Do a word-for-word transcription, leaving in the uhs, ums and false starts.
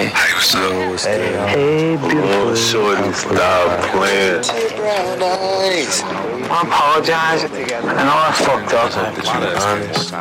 Hey, Hey, what's up? hey, hey, beautiful. Oh, shorty, stop playing. I apologize. I know I fucked up. That you were honest.